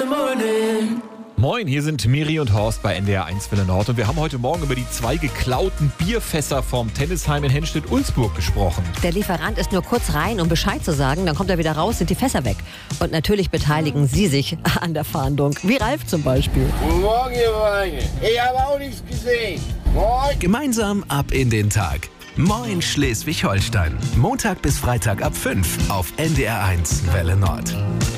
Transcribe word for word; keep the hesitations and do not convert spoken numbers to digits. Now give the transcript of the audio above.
the morning. Moin, hier sind Miri und Horst bei N D R eins Welle Nord und wir haben heute Morgen über die zwei geklauten Bierfässer vom Tennisheim in Henstedt-Ulzburg gesprochen. Der Lieferant ist nur kurz rein, um Bescheid zu sagen, dann kommt er wieder raus, sind die Fässer weg. Und natürlich beteiligen Sie sich an der Fahndung, wie Ralf zum Beispiel. Guten Morgen, ihr Weine. Ich habe auch nichts gesehen. Moin. Gemeinsam ab in den Tag. Moin Schleswig-Holstein. Montag bis Freitag ab fünf auf N D R eins Welle Nord.